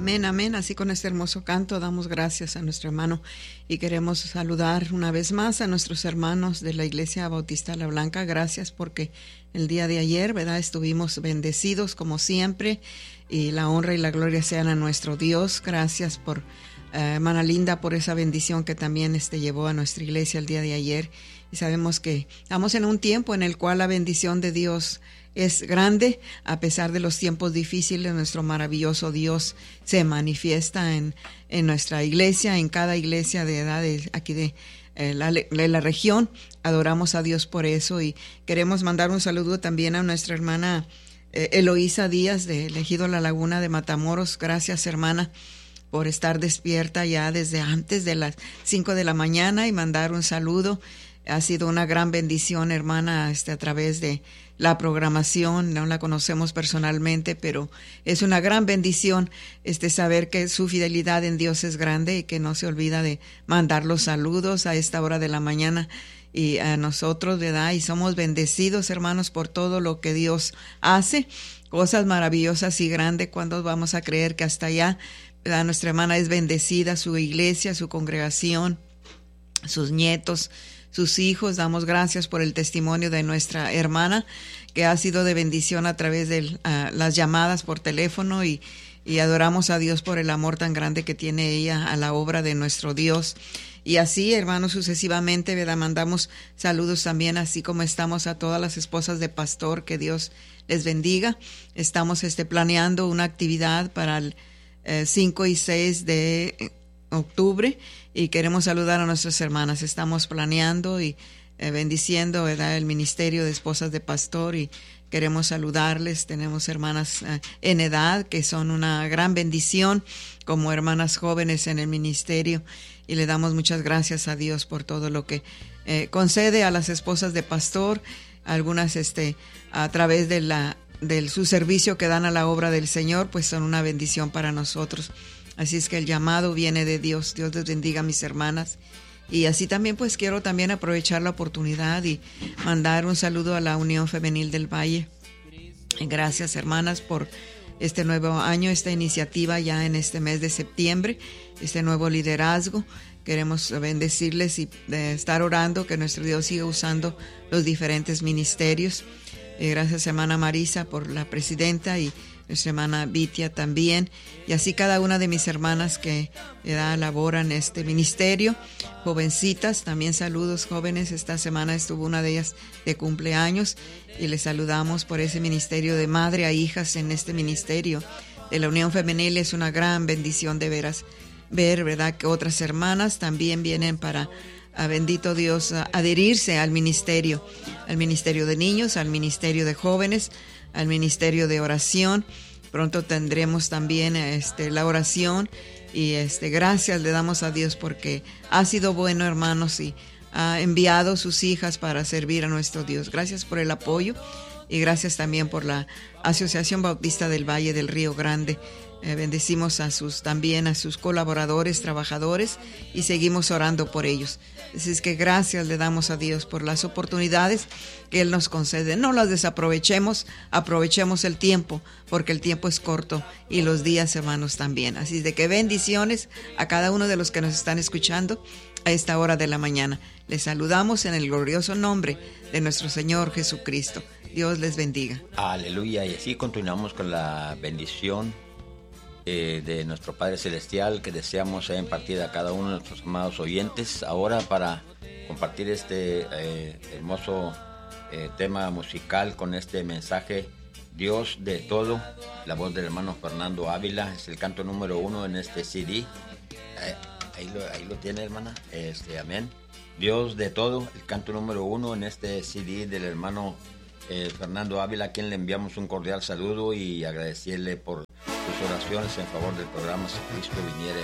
Amén, amén. Así con este hermoso canto damos gracias a nuestro hermano y queremos saludar una vez más a nuestros hermanos de la Iglesia Bautista La Blanca. Gracias porque el día de ayer, ¿verdad?, estuvimos bendecidos como siempre y la honra y la gloria sean a nuestro Dios. Gracias por hermana Linda por esa bendición que también llevó a nuestra iglesia el día de ayer. Y sabemos que estamos en un tiempo en el cual la bendición de Dios es grande, a pesar de los tiempos difíciles. Nuestro maravilloso Dios se manifiesta en nuestra iglesia, en cada iglesia de edad aquí de la región. Adoramos a Dios por eso y queremos mandar un saludo también a nuestra hermana Eloísa Díaz de Ejido La Laguna de Matamoros. Gracias, hermana, por estar despierta ya desde antes de las 5 de la mañana y mandar un saludo. Ha sido una gran bendición, hermana, a través de la programación. No la conocemos personalmente, pero es una gran bendición saber que su fidelidad en Dios es grande y que no se olvida de mandar los saludos a esta hora de la mañana y a nosotros, ¿verdad? Y somos bendecidos, hermanos, por todo lo que Dios hace, cosas maravillosas y grandes. Cuando vamos a creer que hasta allá, ¿verdad?, nuestra hermana es bendecida, su iglesia, su congregación, sus nietos, sus hijos. Damos gracias por el testimonio de nuestra hermana, que ha sido de bendición a través de las llamadas por teléfono y adoramos a Dios por el amor tan grande que tiene ella a la obra de nuestro Dios. Y así, hermanos, sucesivamente, ¿verdad?, mandamos saludos también, así como estamos a todas las esposas de pastor, que Dios les bendiga. Estamos planeando una actividad para el 5 y 6 de octubre y queremos saludar a nuestras hermanas. Estamos planeando y bendiciendo, ¿verdad?, el ministerio de esposas de pastor y queremos saludarles. Tenemos hermanas en edad que son una gran bendición como hermanas jóvenes en el ministerio y le damos muchas gracias a Dios por todo lo que concede a las esposas de pastor. Algunas a través de su servicio que dan a la obra del Señor, pues son una bendición para nosotros. Así es que el llamado viene de Dios. Dios les bendiga, mis hermanas. Y así también pues quiero también aprovechar la oportunidad y mandar un saludo a la Unión Femenil del Valle. Gracias, hermanas, por este nuevo año, esta iniciativa ya en este mes de septiembre, este nuevo liderazgo. Queremos bendecirles y estar orando que nuestro Dios siga usando los diferentes ministerios. Gracias, hermana Marisa, por la presidenta y nuestra hermana Vitia también, y así cada una de mis hermanas que laboran este ministerio, jovencitas, también saludos jóvenes. Esta semana estuvo una de ellas de cumpleaños y les saludamos por ese ministerio de madre a hijas en este ministerio de la Unión Femenil. Es una gran bendición de veras ver, ¿verdad?, que otras hermanas también vienen para, bendito Dios, adherirse al ministerio de niños, al ministerio de jóvenes, al ministerio de oración. Pronto tendremos también la oración y gracias le damos a Dios porque ha sido bueno, hermanos, y ha enviado sus hijas para servir a nuestro Dios. Gracias por el apoyo y gracias también por la Asociación Bautista del Valle del Río Grande. Bendecimos también a sus colaboradores, trabajadores, y seguimos orando por ellos. Así es que gracias le damos a Dios por las oportunidades que Él nos concede. No las desaprovechemos, aprovechemos el tiempo, porque el tiempo es corto y los días, hermanos, también. Así es de que bendiciones a cada uno de los que nos están escuchando a esta hora de la mañana. Les saludamos en el glorioso nombre de nuestro Señor Jesucristo. Dios les bendiga. Aleluya. Y así continuamos con la bendición de nuestro Padre Celestial que deseamos impartir a cada uno de nuestros amados oyentes. Ahora para compartir este hermoso tema musical con este mensaje, Dios de todo, la voz del hermano Fernando Ávila. Es el canto número 1 en este CD. Ahí lo tiene, hermana. Amén. Dios de todo, el canto número 1 en este CD del hermano Fernando Ávila, a quien le enviamos un cordial saludo y agradecerle por sus oraciones en favor del programa Si Cristo Viniere.